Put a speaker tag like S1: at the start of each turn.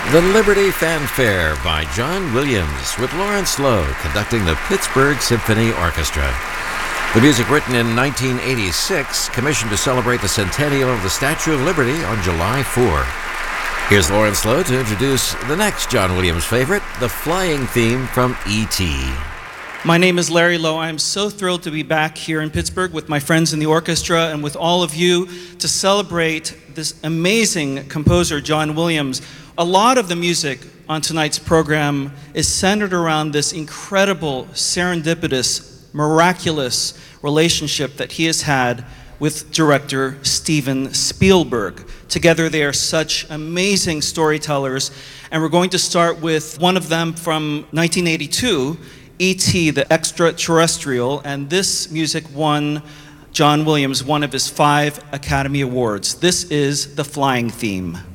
S1: The Liberty Fanfare by John Williams, with Lawrence Lowe conducting the Pittsburgh Symphony Orchestra. The music, written in 1986, commissioned to celebrate the centennial of the Statue of Liberty on July 4. Here's Lawrence Lowe to introduce the next John Williams favorite, the flying theme from E.T.
S2: My name is Larry Lowe. I'm so thrilled to be back here in Pittsburgh with my friends in the orchestra and with all of you to celebrate this amazing composer, John Williams. A lot of the music on tonight's program is centered around this incredible, serendipitous, miraculous relationship that he has had with director Steven Spielberg. Together they are such amazing storytellers, and we're going to start with one of them from 1982, E.T. the Extraterrestrial, and this music won John Williams one of his 5 Academy Awards. This is the flying theme.